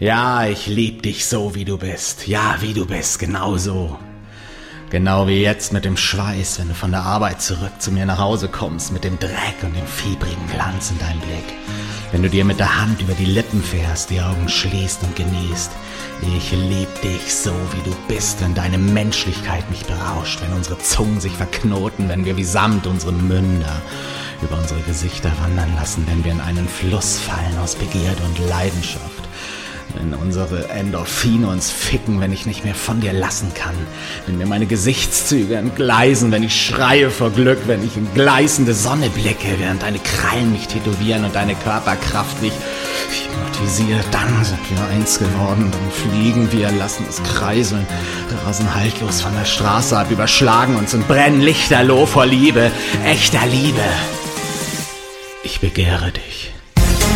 Ja, ich lieb dich so, wie du bist. Ja, wie du bist, genau so. Genau wie jetzt mit dem Schweiß, wenn du von der Arbeit zurück zu mir nach Hause kommst, mit dem Dreck und dem fiebrigen Glanz in deinem Blick. Wenn du dir mit der Hand über die Lippen fährst, die Augen schließt und genießt. Ich lieb dich so, wie du bist, wenn deine Menschlichkeit mich berauscht, wenn unsere Zungen sich verknoten, wenn wir wie Samt unsere Münder über unsere Gesichter wandern lassen, wenn wir in einen Fluss fallen aus Begierde und Leidenschaft. Wenn unsere Endorphine uns ficken, wenn ich nicht mehr von dir lassen kann. Wenn mir meine Gesichtszüge entgleisen, wenn ich schreie vor Glück, wenn ich in gleißende Sonne blicke, während deine Krallen mich tätowieren und deine Körperkraft mich hypnotisiert. Dann sind wir eins geworden, dann fliegen wir, lassen es kreiseln, rasen haltlos von der Straße ab, überschlagen uns und brennen lichterloh vor Liebe, echter Liebe. Ich begehre dich.